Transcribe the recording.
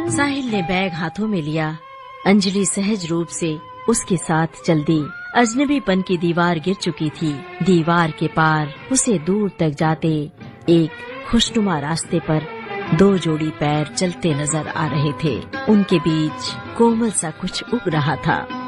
साहिल ने बैग हाथों में लिया। अंजलि सहज रूप से उसके साथ चल दी। अजनबीपन की दीवार गिर चुकी थी। दीवार के पार उसे दूर तक जाते एक खुशनुमा रास्ते पर 2 जोड़ी पैर चलते नजर आ रहे थे। उनके बीच कोमल सा कुछ उग रहा था।